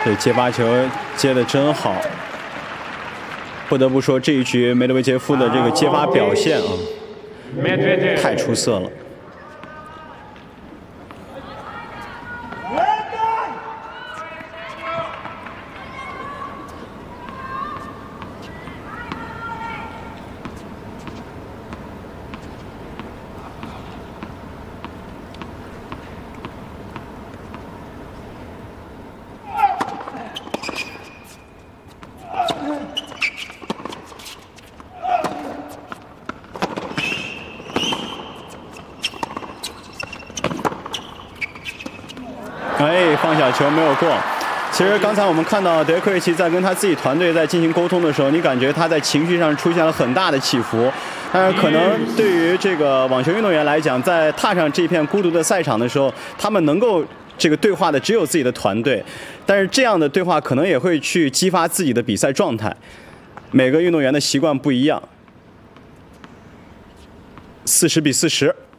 对，接发球接得真好，不得不说这一局梅德韦杰夫的这个接发表现啊，太出色了。 哎，放小球没有过。其实刚才我们看到德科维奇在跟他自己团队在进行沟通的时候，你感觉他在情绪上出现了很大的起伏。但是可能对于这个网球运动员来讲，在踏上这片孤独的赛场的时候，他们能够这个对话的只有自己的团队。但是这样的对话可能也会去激发自己的比赛状态。每个运动员的习惯不一样。40比40。